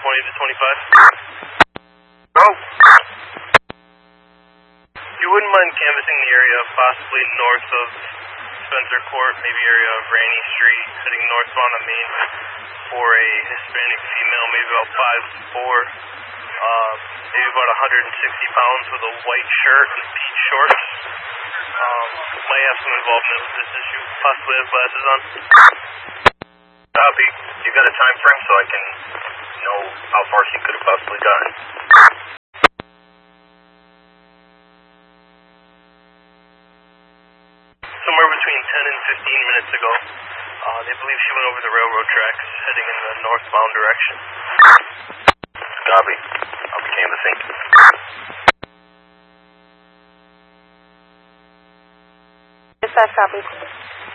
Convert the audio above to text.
20 to 25. Go. You wouldn't mind canvassing the area possibly north of Spencer Court, maybe area of Rainy Street, heading northbound on Main for a Hispanic female, maybe about 5'4", maybe about 160 pounds with a white shirt and beach shorts. Might have some involvement with this issue, possibly have glasses on. Copy. You got a time frame so I can know how far she could have possibly gotten? Somewhere between 10 and 15 minutes ago. They believe she went over the railroad tracks, heading in the northbound direction. Copy. I'll be canvassing. Dispatch, copy.